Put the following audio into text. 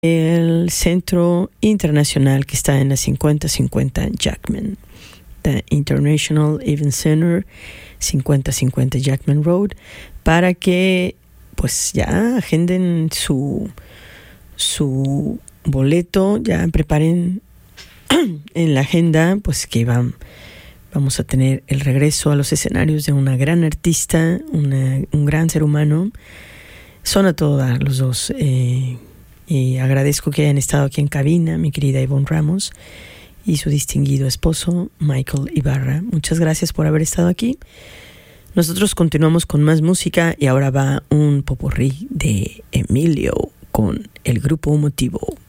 el Centro Internacional que está en la 5050 Jackman, The International Event Center, 5050 Jackman Road, para que pues ya agenden su boleto, ya preparen en la agenda, pues que vamos a tener el regreso a los escenarios de una gran artista, un gran ser humano. Son a todo dar los dos, y agradezco que hayan estado aquí en cabina, mi querida Ivonne Ramos y su distinguido esposo Michael Ibarra. Muchas gracias por haber estado aquí. Nosotros continuamos con más música y ahora va un popurrí de Emilio con el grupo Motivo.